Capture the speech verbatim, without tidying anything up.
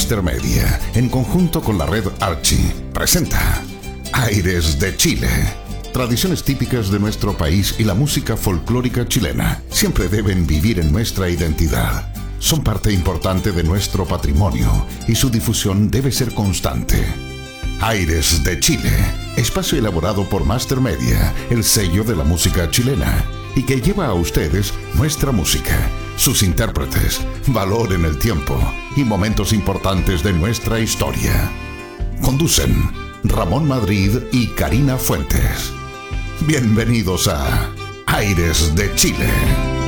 Master Media, en conjunto con la red Archie, presenta Aires de Chile. Tradiciones típicas de nuestro país y la música folclórica chilena siempre deben vivir en nuestra identidad. Son parte importante de nuestro patrimonio y su difusión debe ser constante. Aires de Chile, espacio elaborado por Master Media, el sello de la música chilena, y que lleva a ustedes nuestra música, sus intérpretes, valor en el tiempo y momentos importantes de nuestra historia. Conducen Ramón Madrid y Karina Fuentes. Bienvenidos a Aires de Chile.